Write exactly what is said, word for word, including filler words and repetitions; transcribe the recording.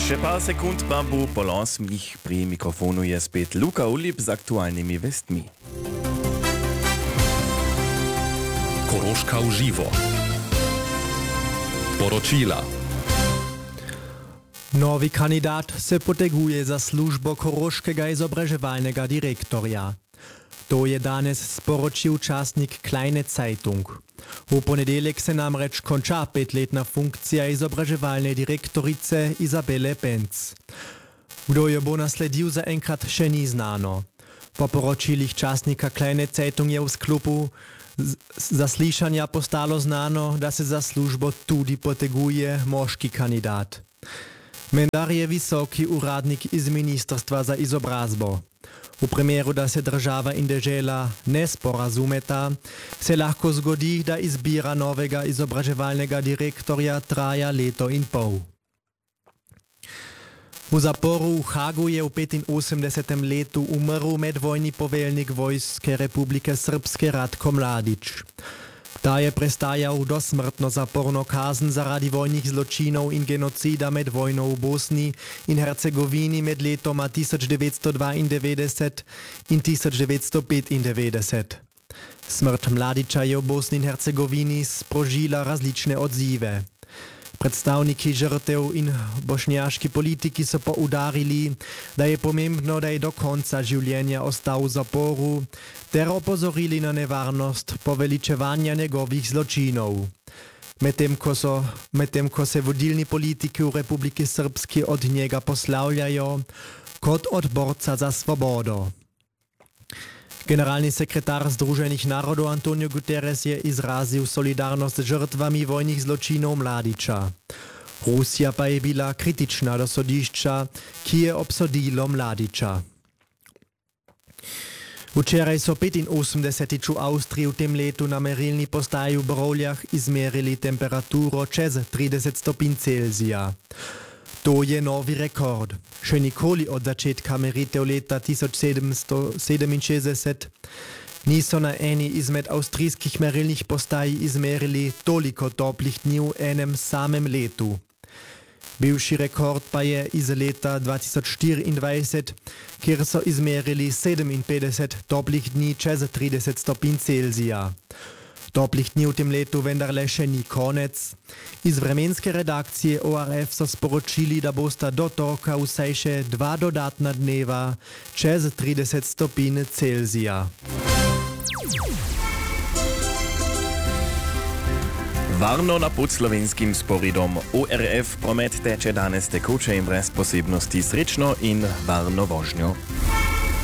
Še par sekund pa bo polos mih pri mikrofonu je spet Luka Ulip z aktualnimi vestmi. Koroška v živo. Poročila. Novi kandidat se poteguje za službo koroškega izobraževalnega direktorja. To je danes sporočil časnik Kleine Zeitung. V ponedeljek se namreč konča petletna funkcija izobraževalne direktorice Izabele Penc. Kdo jo bo nasledil, zaenkrat še ni znano. Po poročilih časnika Kleine Zeitung je v sklopu zaslišanja postalo znano, da se za službo tudi poteguje moški kandidat. Mendar je visoki uradnik iz Ministrstva za izobrazbo. V primeru, da se država in dežela ne sporazumeta, se lahko zgodi, da izbira novega izobraževalnega direktorja traja leto in pol. V zaporu v Hagu je v petinosemdesetem letu umrl medvojni poveljnik Vojske Republike Srpske Ratko Mladić. Ta je prestajal dosmrtno zaporno kazen zaradi vojnih zločinov in genocida med vojno v Bosni in Hercegovini med letoma tisoč devetsto dvaindevetdeset in tisoč devetsto petindevetdeset. Smrt Mladića je v Bosni in Hercegovini sprožila različne odzive. Predstavniki žrtev in bošnjaški politiki so poudarili, da je pomembno, da je do konca življenja ostal v zaporu, ter opozorili na nevarnost poveličevanja njegovih zločinov. Medtem ko, so, medtem ko se vodilni politiki v Republiki Srpski od njega poslavljajo kot od borca za svobodo. Generalni sekretar Združenih narodov Antonio Guterres je izrazil solidarnost z žrtvami vojnih zločinov Mladića. Rusija pa je bila kritična do sodišča, ki je obsodilo Mladića. Včeraj so petinosemdesetič v Avstriji v tem letu na merilni postaji v Brovljah izmerili temperaturo čez trideset stopinj Celzija. To je novi rekord. Še nikoli od začetka meritev leta tisoč sedemsto sedeminšestdeset niso na eni izmed avstrijskih merilnih postaj izmerili toliko toplih dni v enem samem letu. Bivši rekord pa je iz leta dva tisoč štiriindvajset, kjer so izmerili sedeminpetdeset toplih dni čez trideset stopinj Celzija. Toplih dni v tem letu vendarle še ni konec. Iz vremenske redakcije O R F so sporočili, da bosta do torka vsaj še dva dodatna dneva čez trideset stopinj Celzija. Varno na pod slovenskim sporedom. O R F promet teče danes tekoče in brez posebnosti, srečno in varno vožnjo.